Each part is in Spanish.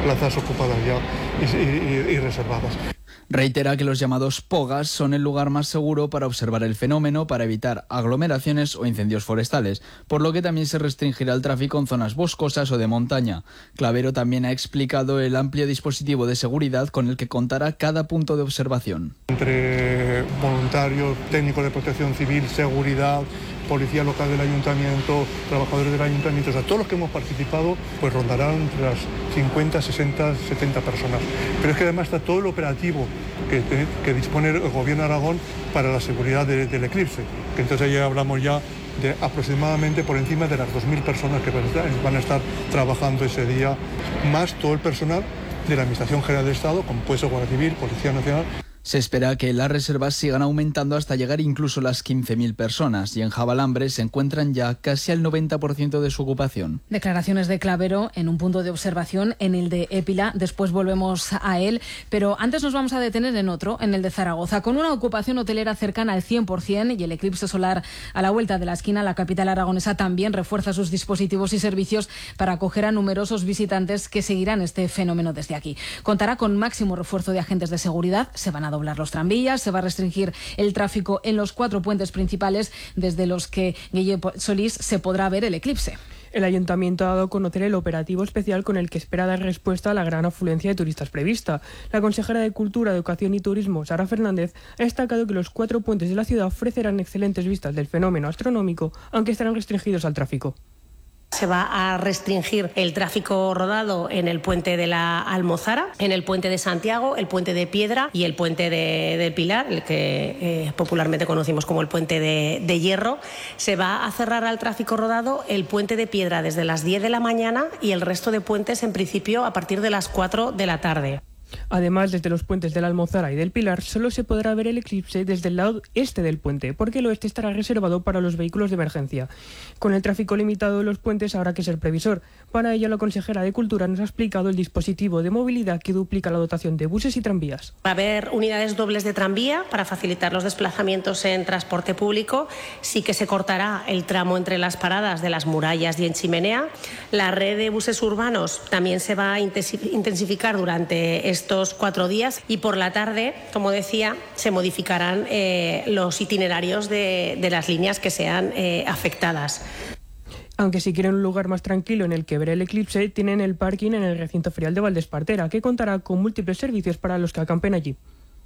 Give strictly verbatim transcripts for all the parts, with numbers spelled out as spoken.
plazas ocupadas ya y, y, y reservadas. Reitera que los llamados POGAs son el lugar más seguro para observar el fenómeno, para evitar aglomeraciones o incendios forestales, por lo que también se restringirá el tráfico en zonas boscosas o de montaña. Clavero también ha explicado el amplio dispositivo de seguridad con el que contará cada punto de observación. Entre voluntarios, técnicos de protección civil, seguridad, policía local del ayuntamiento, trabajadores del ayuntamiento, o sea, todos los que hemos participado, pues rondarán entre las cincuenta, sesenta, setenta personas. Pero es que además está todo el operativo que, que dispone el Gobierno de Aragón para la seguridad de, del eclipse, que entonces ya hablamos ya de aproximadamente por encima de las dos mil personas que van a estar, van a estar trabajando ese día, más todo el personal de la Administración General del Estado, compuesto Guardia Civil, Policía Nacional. Se espera que las reservas sigan aumentando hasta llegar incluso a las quince mil personas y en Javalambre se encuentran ya casi al noventa por ciento de su ocupación. Declaraciones de Clavero en un punto de observación, en el de Épila. Después volvemos a él, pero antes nos vamos a detener en otro, en el de Zaragoza, con una ocupación hotelera cercana al cien por ciento y el eclipse solar a la vuelta de la esquina. La capital aragonesa también refuerza sus dispositivos y servicios para acoger a numerosos visitantes que seguirán este fenómeno desde aquí. Contará con máximo refuerzo de agentes de seguridad, se van a doblar los tranvías, se va a restringir el tráfico en los cuatro puentes principales desde los que Guillermo Solís se podrá ver el eclipse. El ayuntamiento ha dado a conocer el operativo especial con el que espera dar respuesta a la gran afluencia de turistas prevista. La consejera de Cultura, Educación y Turismo, Sara Fernández, ha destacado que los cuatro puentes de la ciudad ofrecerán excelentes vistas del fenómeno astronómico, aunque estarán restringidos al tráfico. Se va a restringir el tráfico rodado en el puente de la Almozara, en el puente de Santiago, el puente de Piedra y el puente de, del Pilar, el que eh, popularmente conocimos como el puente de, de Hierro. Se va a cerrar al tráfico rodado el puente de Piedra desde las diez de la mañana y el resto de puentes en principio a partir de las cuatro de la tarde. Además, desde los puentes de la Almozara y del Pilar solo se podrá ver el eclipse desde el lado este del puente, porque el oeste estará reservado para los vehículos de emergencia. Con el tráfico limitado de los puentes habrá que ser previsor. Para ello, la consejera de Cultura nos ha explicado el dispositivo de movilidad que duplica la dotación de buses y tranvías. Va a haber unidades dobles de tranvía para facilitar los desplazamientos en transporte público. Sí que se cortará el tramo entre las paradas de las Murallas y en Chimenea. La red de buses urbanos también se va a intensificar durante este estos cuatro días y por la tarde, como decía, se modificarán eh, los itinerarios de, de las líneas que sean eh, afectadas. Aunque si quieren un lugar más tranquilo en el que ver el eclipse, tienen el parking en el recinto ferial de Valdespartera, que contará con múltiples servicios para los que acampen allí.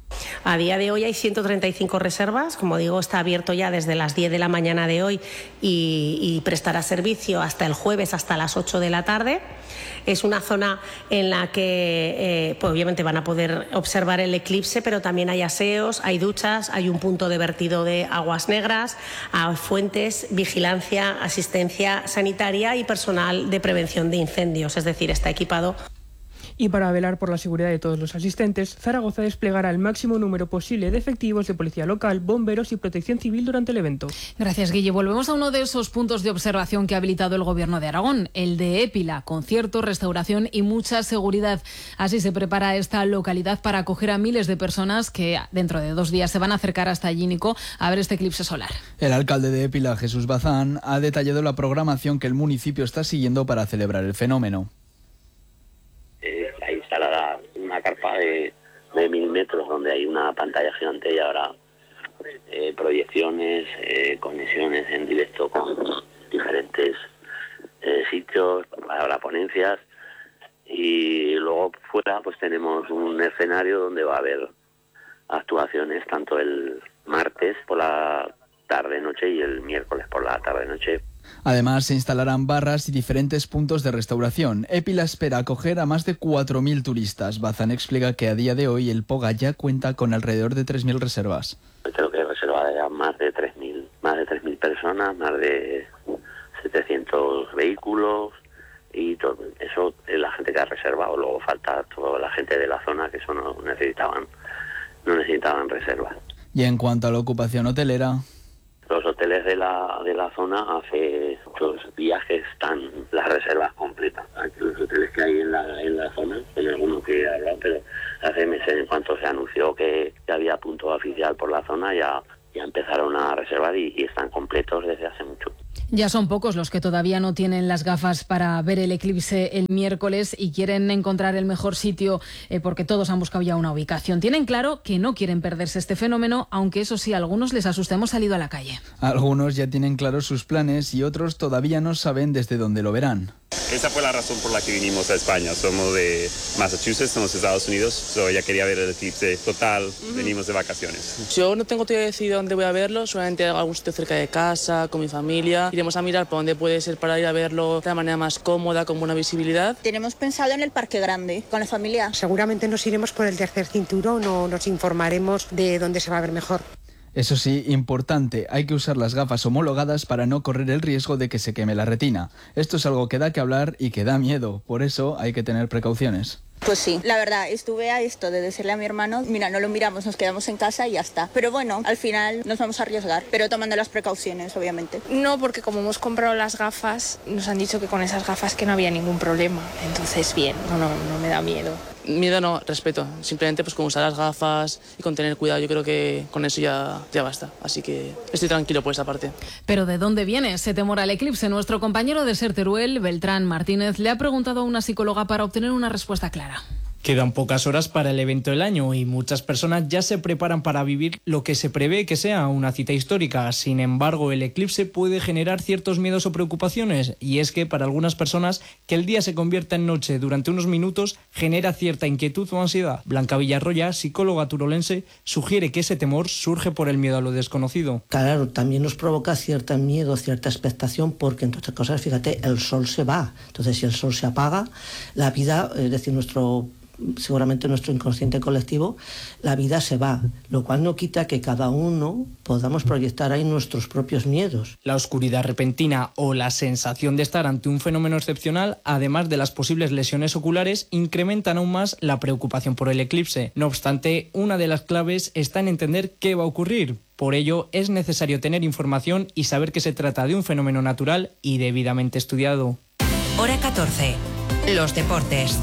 A día de hoy hay ciento treinta y cinco reservas, como digo, está abierto ya desde las diez de la mañana de hoy y, y prestará servicio hasta el jueves, hasta las ocho de la tarde. Es una zona en la que eh, pues obviamente van a poder observar el eclipse, pero también hay aseos, hay duchas, hay un punto de vertido de aguas negras, hay fuentes, vigilancia, asistencia sanitaria y personal de prevención de incendios, es decir, está equipado. Y para velar por la seguridad de todos los asistentes, Zaragoza desplegará el máximo número posible de efectivos de policía local, bomberos y protección civil durante el evento. Gracias, Guille. Volvemos a uno de esos puntos de observación que ha habilitado el Gobierno de Aragón, el de Épila, conciertos, restauración y mucha seguridad. Así se prepara esta localidad para acoger a miles de personas que dentro de dos días se van a acercar hasta allí, Nico, a ver este eclipse solar. El alcalde de Épila, Jesús Bazán, ha detallado la programación que el municipio está siguiendo para celebrar el fenómeno. Instalada una carpa de, de mil metros donde hay una pantalla gigante y ahora eh, proyecciones, eh, conexiones en directo con diferentes eh, sitios, habrá ponencias y luego fuera pues tenemos un escenario donde va a haber actuaciones tanto el martes por la tarde-noche y el miércoles por la tarde-noche. Además, se instalarán barras y diferentes puntos de restauración. Épila espera acoger a más de cuatro mil turistas. Bazán explica que a día de hoy el POGA ya cuenta con alrededor de tres mil reservas. Creo que reserva ya más de tres mil, más de tres mil personas, más de setecientos vehículos y todo eso es la gente que ha reservado. Luego falta toda la gente de la zona que eso no necesitaban, no necesitaban reservas. Y en cuanto a la ocupación hotelera, los hoteles de la de la zona hace muchos viajes están las reservas completas. Los hoteles que hay en la en la zona, hay algunos que hablan, pero hace meses en cuanto se anunció que, que había punto oficial por la zona ya ya empezaron a reservar y, y están completos desde hace mucho. Ya son pocos los que todavía no tienen las gafas para ver el eclipse el miércoles y quieren encontrar el mejor sitio eh, porque todos han buscado ya una ubicación. Tienen claro que no quieren perderse este fenómeno, aunque eso sí, a algunos les asusta. Hemos salido a la calle. Algunos ya tienen claros sus planes y otros todavía no saben desde dónde lo verán. Esa fue la razón por la que vinimos a España. Somos de Massachusetts, en los Estados Unidos. So, ya quería ver el eclipse total. Uh-huh. Venimos de vacaciones. Yo no tengo todavía decidido dónde voy a verlo. Solamente algún sitio cerca de casa, con mi familia. Iremos a mirar por dónde puede ser para ir a verlo de la manera más cómoda, con buena visibilidad. Tenemos pensado en el Parque Grande, con la familia. Seguramente nos iremos por el tercer cinturón o nos informaremos de dónde se va a ver mejor. Eso sí, importante, hay que usar las gafas homologadas para no correr el riesgo de que se queme la retina. Esto es algo que da que hablar y que da miedo, por eso hay que tener precauciones. Pues sí, la verdad, estuve a esto de decirle a mi hermano, mira, no lo miramos, nos quedamos en casa y ya está. Pero bueno, al final nos vamos a arriesgar, pero tomando las precauciones, obviamente. No, porque como hemos comprado las gafas, nos han dicho que con esas gafas que no había ningún problema. Entonces, bien, no, no, no me da miedo. Miedo no, respeto. Simplemente pues con usar las gafas y con tener cuidado, yo creo que con eso ya, ya basta. Así que estoy tranquilo por esa parte. Pero ¿de dónde viene ese temor al eclipse? Nuestro compañero de SER Teruel, Beltrán Martínez, le ha preguntado a una psicóloga para obtener una respuesta clara. Quedan pocas horas para el evento del año y muchas personas ya se preparan para vivir lo que se prevé que sea una cita histórica. Sin embargo, el eclipse puede generar ciertos miedos o preocupaciones, y es que para algunas personas que el día se convierta en noche durante unos minutos genera cierta inquietud o ansiedad. Blanca Villarroya, psicóloga turolense, sugiere que ese temor surge por el miedo a lo desconocido. Claro, también nos provoca cierto miedo, cierta expectación, porque entre otras cosas, fíjate, el sol se va. Entonces, si el sol se apaga, la vida, es decir, nuestro seguramente nuestro inconsciente colectivo, la vida se va, lo cual no quita que cada uno podamos proyectar ahí nuestros propios miedos. La oscuridad repentina o la sensación de estar ante un fenómeno excepcional, además de las posibles lesiones oculares, incrementan aún más la preocupación por el eclipse. No obstante, una de las claves está en entender qué va a ocurrir. Por ello, es necesario tener información y saber que se trata de un fenómeno natural y debidamente estudiado. Hora catorce. Los deportes.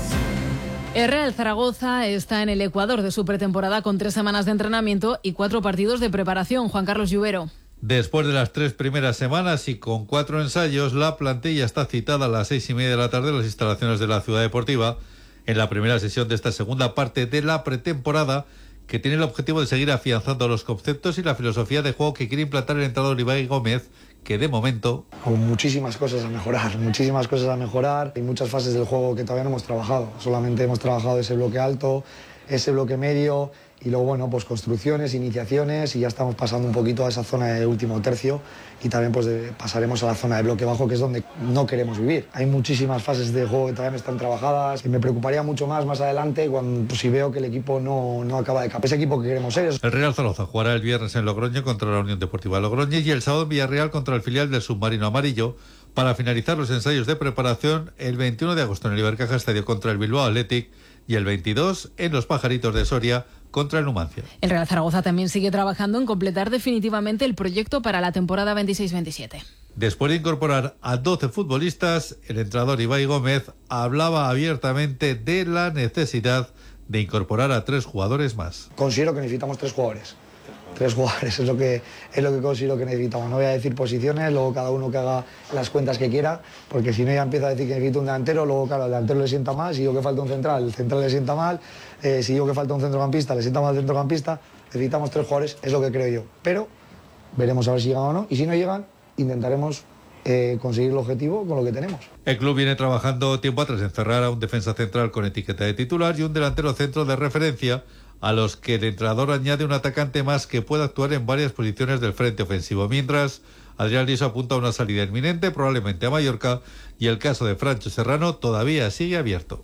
El Real Zaragoza está en el ecuador de su pretemporada con tres semanas de entrenamiento y cuatro partidos de preparación. Juan Carlos Lluvero. Después de las tres primeras semanas y con cuatro ensayos, la plantilla está citada a las seis y media de la tarde en las instalaciones de la Ciudad Deportiva en la primera sesión de esta segunda parte de la pretemporada, que tiene el objetivo de seguir afianzando los conceptos y la filosofía de juego que quiere implantar el entrenador Ibai Gómez, que de momento... Con muchísimas cosas a mejorar, muchísimas cosas a mejorar. Hay muchas fases del juego que todavía no hemos trabajado. Solamente hemos trabajado ese bloque alto, ese bloque medio y luego, bueno, pues construcciones, iniciaciones, y ya estamos pasando un poquito a esa zona de último tercio y también pues de, pasaremos a la zona de bloque bajo, que es donde no queremos vivir. Hay muchísimas fases de juego que todavía no están trabajadas y me preocuparía mucho más más adelante cuando pues, si veo que el equipo no, no acaba de capar. Ese equipo que queremos ser. Es... El Real Zaragoza jugará el viernes en Logroño contra la Unión Deportiva Logroño y el sábado en Villarreal contra el filial del Submarino Amarillo, para finalizar los ensayos de preparación el veintiuno de agosto en el Ibercaja Estadio contra el Bilbao Athletic y el veintidós en los Pajaritos de Soria contra el Numancia. El Real Zaragoza también sigue trabajando en completar definitivamente el proyecto para la temporada veintiséis veintisiete. Después de incorporar a doce futbolistas, el entrenador Ibai Gómez hablaba abiertamente de la necesidad de incorporar a tres jugadores más. Considero que necesitamos tres jugadores. Tres jugadores es lo que es lo que considero que necesitamos. No voy a decir posiciones, luego cada uno que haga las cuentas que quiera, porque si no ya empieza a decir que necesito un delantero, luego claro, al delantero le sienta mal, si digo que falta un central, el central le sienta mal, eh, si digo que falta un centrocampista, le sienta mal al centrocampista. Necesitamos tres jugadores, es lo que creo yo. Pero veremos a ver si llegan o no, y si no llegan, intentaremos eh, conseguir el objetivo con lo que tenemos. El club viene trabajando tiempo atrás en cerrar a un defensa central con etiqueta de titular y un delantero centro de referencia, a los que el entrenador añade un atacante más que pueda actuar en varias posiciones del frente ofensivo. Mientras, Adrián Riso apunta a una salida inminente, probablemente a Mallorca, y el caso de Francho Serrano todavía sigue abierto.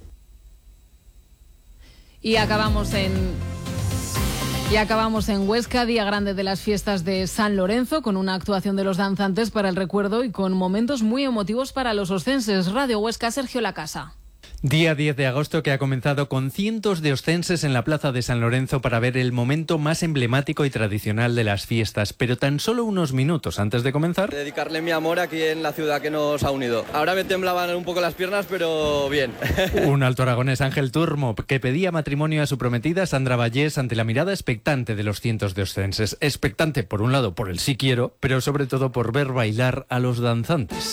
Y acabamos en... Y acabamos en Huesca, día grande de las fiestas de San Lorenzo, con una actuación de los danzantes para el recuerdo y con momentos muy emotivos para los oscenses. Radio Huesca, Sergio Lacasa. Día diez de agosto que ha comenzado con cientos de oscenses en la plaza de San Lorenzo para ver el momento más emblemático y tradicional de las fiestas, pero tan solo unos minutos antes de comenzar... Dedicarle mi amor aquí en la ciudad que nos ha unido. Ahora me temblaban un poco las piernas, pero bien. Un alto aragonés, Ángel Turmo, que pedía matrimonio a su prometida Sandra Vallés ante la mirada expectante de los cientos de oscenses. Expectante, por un lado, por el sí quiero, pero sobre todo por ver bailar a los danzantes.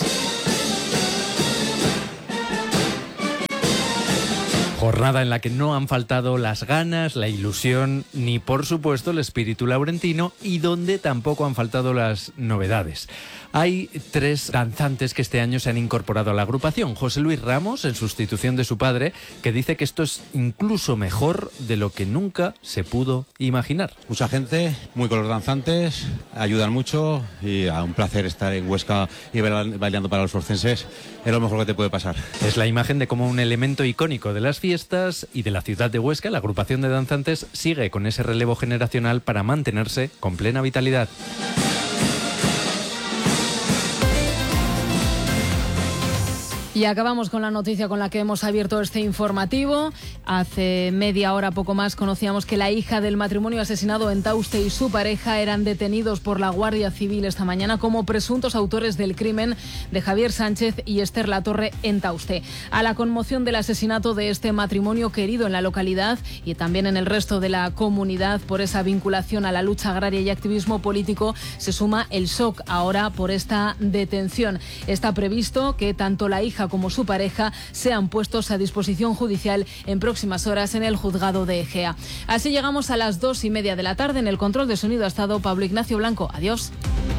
Jornada en la que no han faltado las ganas, la ilusión, ni por supuesto el espíritu laurentino, y donde tampoco han faltado las novedades. Hay tres danzantes que este año se han incorporado a la agrupación. José Luis Ramos, en sustitución de su padre, que dice que esto es incluso mejor de lo que nunca se pudo imaginar. Mucha gente, muy con los danzantes, ayudan mucho y a un placer estar en Huesca y bailando para los oscenses. Es lo mejor que te puede pasar. Es la imagen de cómo un elemento icónico de las fiestas y de la ciudad de Huesca, la agrupación de danzantes, sigue con ese relevo generacional para mantenerse con plena vitalidad. Y acabamos con la noticia con la que hemos abierto este informativo. Hace media hora, poco más, conocíamos que la hija del matrimonio asesinado en Tauste y su pareja eran detenidos por la Guardia Civil esta mañana como presuntos autores del crimen de Javier Sánchez y Esther Latorre en Tauste. A la conmoción del asesinato de este matrimonio querido en la localidad y también en el resto de la comunidad por esa vinculación a la lucha agraria y activismo político, se suma el shock ahora por esta detención. Está previsto que tanto la hija como su pareja sean puestos a disposición judicial en próximas horas en el juzgado de Egea. Así llegamos a las dos y media de la tarde. En el control de sonido ha estado Pablo Ignacio Blanco. Adiós.